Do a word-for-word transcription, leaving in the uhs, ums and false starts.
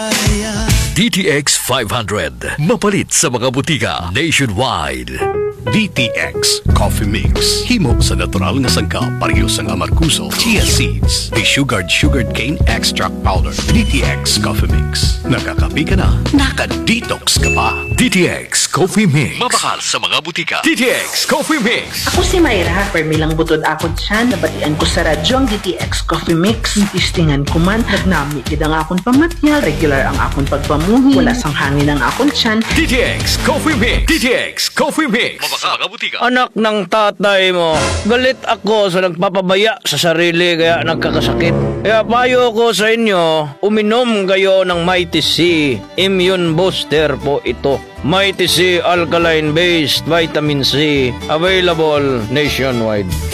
D T X five hundred. Mapalit sa mga butika nationwide. D T X Coffee Mix. Himo sa natural nga sangka, parehas ang amarkuso, chia seeds, de-sugared sugared cane extract powder. D T X Coffee Mix. Nakakapi ka na, naka-detox ka pa. D T X Coffee Mix. Mabakal sa mga butika. D T X Coffee Mix. Ako si Mayra, permilang butod ako dyan, nabatian ko sa radyo ang D T X Coffee Mix. Tistingan ko man, nagnami kid ang akong pamatyal, regular ang akong pagpamuhi, wala sang hangin ang akong tiyan. D T X Coffee Mix. D T X Coffee Mix. Mabakal sa mga butika. Anak ng tatay mo, galit ako sa nagpapabaya sa sarili kaya nagkakasakit. Kaya payo ko sa inyo, uminom kayo ng Mighty C. Immune Booster po ito. Mighty C Alkaline Based Vitamin C. Available nationwide.